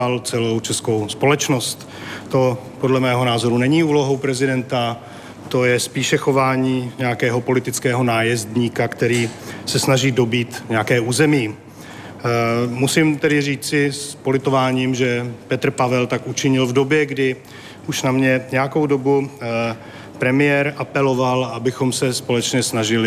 celou českou společnost. To podle mého názoru není úlohou prezidenta, to je spíše chování nějakého politického nájezdníka, který se snaží dobít nějaké území. Musím tedy říci s politováním, že Petr Pavel tak učinil v době, kdy už na mě nějakou dobu premiér apeloval, abychom se společně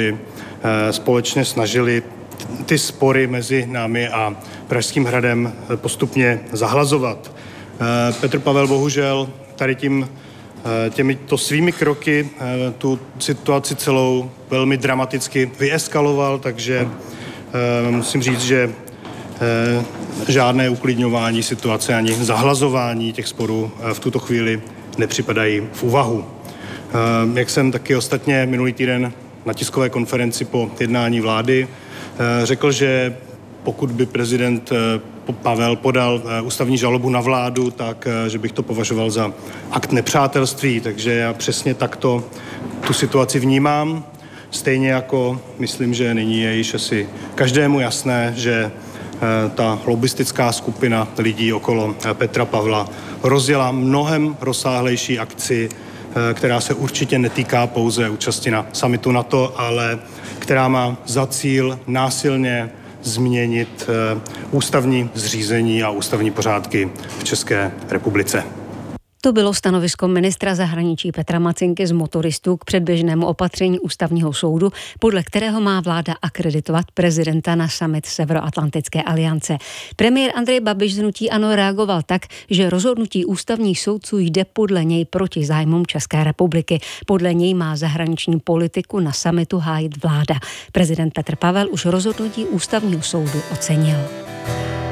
snažili ty spory mezi námi a Pražským hradem postupně zahlazovat. Petr Pavel bohužel tady těmito svými kroky tu situaci celou velmi dramaticky vyeskaloval, takže musím říct, že žádné uklidňování situace ani zahlazování těch sporů v tuto chvíli nepřipadají v úvahu. Jak jsem taky ostatně minulý týden na tiskové konferenci po jednání vlády řekl, že pokud by prezident Pavel podal ústavní žalobu na vládu, tak že bych to považoval za akt nepřátelství, takže já přesně takto tu situaci vnímám. Stejně jako myslím, že nyní je již asi každému jasné, že ta lobbistická skupina lidí okolo Petra Pavla rozjela mnohem rozsáhlejší akci, která se určitě netýká pouze účasti na summitu NATO, ale která má za cíl násilně změnit ústavní zřízení a ústavní pořádky v České republice. To bylo stanovisko ministra zahraničí Petra Macinky z motoristů k předběžnému opatření ústavního soudu, podle kterého má vláda akreditovat prezidenta na summit Severoatlantické aliance. Premiér Andrej Babiš z hnutí ANO reagoval tak, že rozhodnutí ústavních soudců jde podle něj proti zájmům České republiky. Podle něj má zahraniční politiku na summitu hájit vláda. Prezident Petr Pavel už rozhodnutí ústavního soudu ocenil.